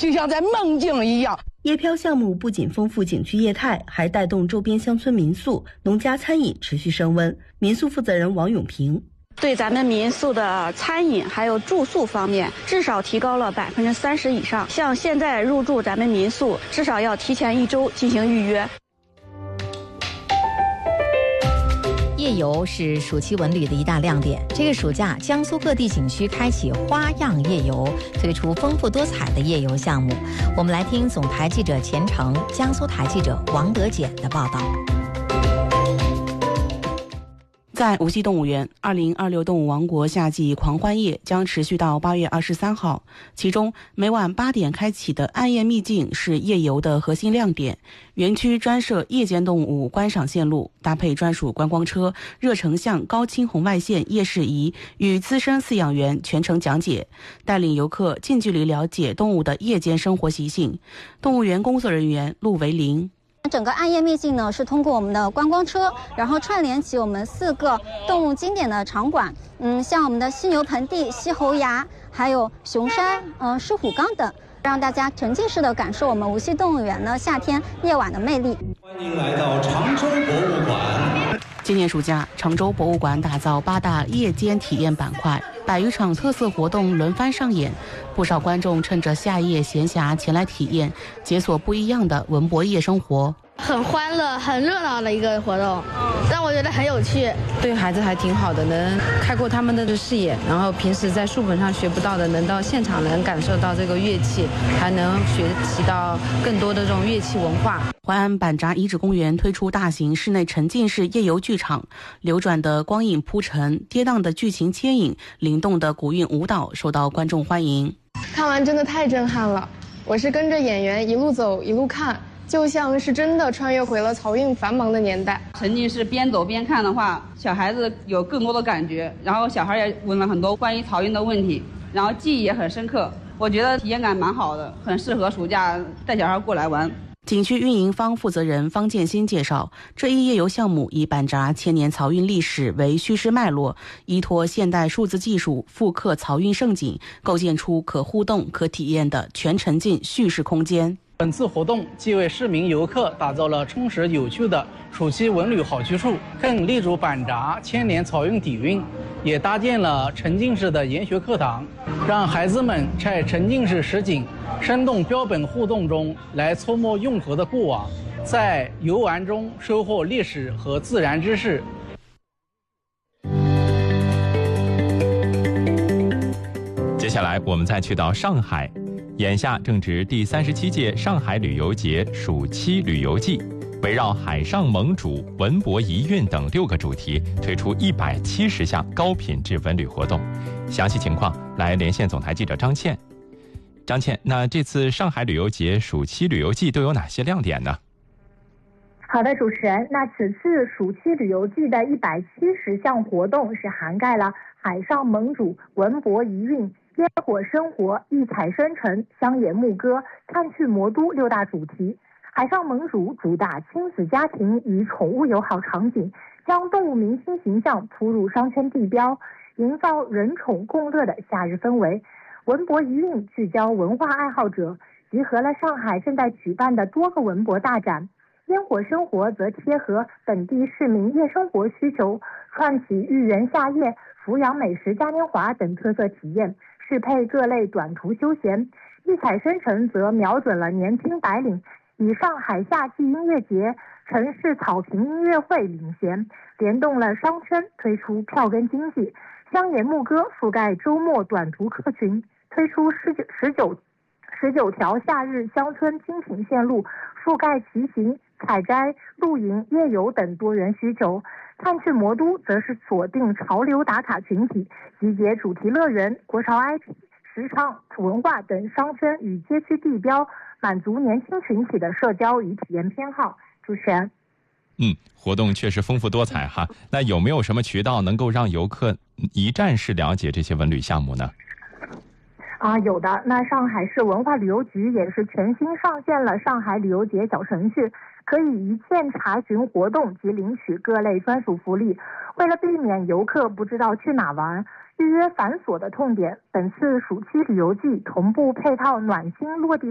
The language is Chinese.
就像在梦境一样。 夜漂项目不仅丰富景区业态，还带动周边乡村民宿、农家餐饮持续升温。民宿负责人王永平。 对咱们民宿的餐饮还有住宿方面，至少提高了30%以上。像现在入住咱们民宿，至少要提前1周进行预约。 夜游是暑期文旅的一大亮点。这个暑假，江苏各地景区开启花样夜游，推出丰富多彩的夜游项目。我们来听总台记者钱程、江苏台记者王德简的报道。 在无锡动物园，2026动物王国夏季狂欢夜将持续到8月23号。其中，每晚8点开启的暗夜秘境是夜游的核心亮点。园区专设夜间动物观赏线路，搭配专属观光车、热成像高清红外线夜视仪与资深饲养员全程讲解，带领游客近距离了解动物的夜间生活习性。动物园工作人员陆维林。 整个暗夜秘境呢，是通过我们的观光车，然后串联起我们4个动物经典的场馆，像我们的犀牛盆地、犀猴崖，还有熊山、狮虎岗等，让大家沉浸式的感受我们无锡动物园呢夏天夜晚的魅力。 欢迎来到常州博物馆。 今年暑假，常州博物馆打造8大夜间体验板块，100余场特色活动轮番上演，不少观众趁着夏夜闲暇前来体验，解锁不一样的文博夜生活。 很欢乐、很热闹的一个活动，让我觉得很有趣。 对孩子还挺好的，能开阔他们的视野，然后平时在书本上学不到的，能到现场能感受到这个乐器，还能学习到更多的这种乐器文化。 淮安板闸遗址公园推出大型室内沉浸式夜游剧场，流转的光影铺陈、跌宕的剧情牵引、灵动的古韵舞蹈受到观众欢迎。 看完真的太震撼了，我是跟着演员一路走一路看，就像是真的穿越回了漕运繁忙的年代。 沉浸式边走边看的话，小孩子有更多的感觉，然后小孩也问了很多关于漕运的问题，然后记忆也很深刻。我觉得体验感蛮好的，很适合暑假带小孩过来玩。 景区运营方负责人方建新介绍，这一夜游项目以板闸千年漕运历史为叙事脉络，依托现代数字技术复刻漕运盛景，构建出可互动、可体验的全沉浸叙事空间。 本次活动既为市民游客打造了充实有趣的暑期文旅好去处，更立足板闸千年漕运底蕴，也搭建了沉浸式的研学课堂，让孩子们在沉浸式实景、生动标本互动中来触摸运河的过往，在游玩中收获历史和自然知识。 接下来我们再去到上海，眼下正值第37届上海旅游节暑期旅游季，围绕海上盟主、文博遗韵等6个主题，推出170项高品质文旅活动。详细情况来连线总台记者张倩。张倩，那这次上海旅游节暑期旅游季都有哪些亮点呢？ 好的，主持人，那此次暑期旅游季的170项活动是涵盖了海上盟主、文博遗韵、烟火生活、异彩生辰、乡野牧歌、看去魔都6大主题。海上盟主主打亲子家庭与宠物友好场景，将动物明星形象铺入商圈地标，营造人宠共乐的夏日氛围。文博遗韵聚焦文化爱好者，集合了上海正在举办的多个文博大展。烟火生活则贴合本地市民夜生活需求，串起豫园夏夜、阜阳美食嘉年华等特色体验，适配各类短途休闲。异彩生辰则瞄准了年轻白领，以上海夏季音乐节、城市草坪音乐会领衔，联动了商圈，推出票根经济。乡野牧歌覆盖周末短途客群，推出19条夏日乡村精品线路，覆盖骑行、采摘、露营、夜游等多元需求。看去魔都则是锁定潮流打卡群体，集结主题乐园、国潮 IP、时尚文化等商圈与街区地标，满足年轻群体的社交与体验偏好。主持人， 活动确实丰富多彩哈。那有没有什么渠道能够让游客一站式了解这些文旅项目呢？ 有的。那上海市文化旅游局也是全新上线了上海旅游节小程序，可以一键查询活动及领取各类专属福利。为了避免游客不知道去哪玩、预约繁琐的痛点，本次暑期旅游季同步配套暖心落地